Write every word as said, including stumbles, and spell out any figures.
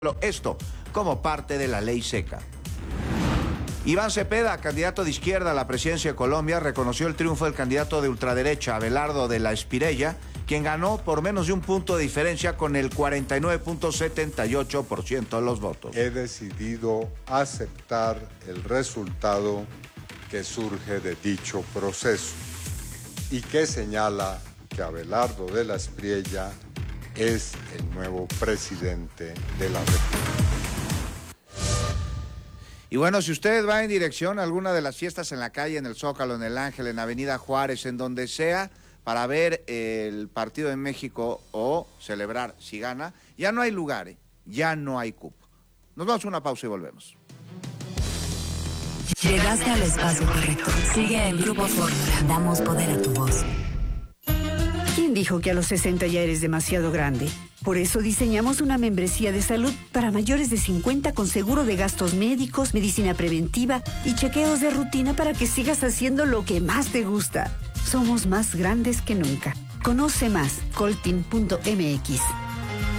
Esto como parte de la ley seca. Iván Cepeda, candidato de izquierda a la presidencia de Colombia, reconoció el triunfo del candidato de ultraderecha, Abelardo de la Espriella, quien ganó por menos de un punto de diferencia con el cuarenta y nueve punto setenta y ocho por ciento de los votos. He decidido aceptar el resultado que surge de dicho proceso y que señala que Abelardo de la Espriella es el nuevo presidente de la República. Y bueno, si usted va en dirección a alguna de las fiestas en la calle, en el Zócalo, en el Ángel, en Avenida Juárez, en donde sea, para ver el partido en México o celebrar si gana, ya no hay lugar, ¿eh? Ya no hay cupo. Nos vamos a una pausa y volvemos. Llegaste al espacio correcto. Sigue el Grupo Fórmula. Damos poder a tu voz. ¿Quién dijo que a los sesenta ya eres demasiado grande? Por eso diseñamos una membresía de salud para mayores de cincuenta con seguro de gastos médicos, medicina preventiva y chequeos de rutina para que sigas haciendo lo que más te gusta. Somos más grandes que nunca. Conoce más, coltin punto m x.